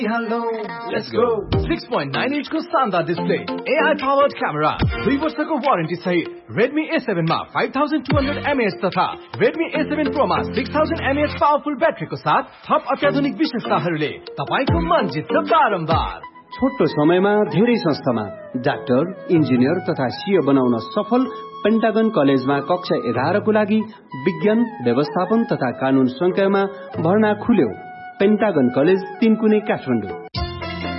Hello, let's go. 6.9 inch को शानदार display, AI powered camera, 2 वर्षको वारेन्टी सहित Redmi A7 मा 5200 mAh तथा Redmi A7 Pro मा 6000 mAh पावरफुल ब्याट्रीको साथ थप अत्याधुनिक विशेषताहरूले तपाईको मन जित्छ बारम्बार। छोटो समयमा धेरै संस्थामा डाक्टर, इन्जिनियर तथा सीए बनाउन सफल पेन्टागन कलेजमा कक्षा 11 को लागि विज्ञान, व्यवस्थापन तथा कानून संकायमा भर्ना खुल्यो। पेन्टागन कलेज 3 कुने काठमाडौँ।